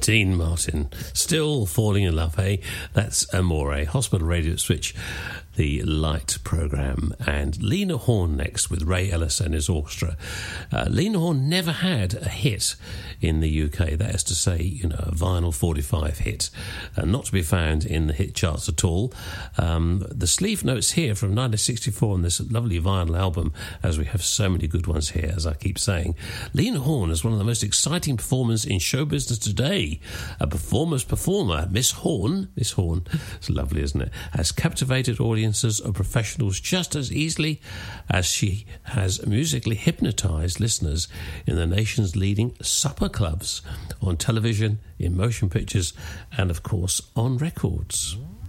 Dean Martin, Still Falling in Love, hey? That's Amore. Hospital Radio Switch, the Light programme. And Lena Horne next with Ray Ellis and his orchestra. Lena Horne never had a hit in the UK. That is to say, a vinyl 45 hit. Not to be found in the hit charts at all. The sleeve notes here from 1964 on this lovely vinyl album, as we have so many good ones here, as I keep saying. Lena Horne is one of the most exciting performers in show business today. A performer's performer, Miss Horne, it's lovely, isn't it, has captivated audiences of professionals just as easily as she has musically hypnotised listeners in the nation's leading supper clubs, on television, in motion pictures, and of course on records.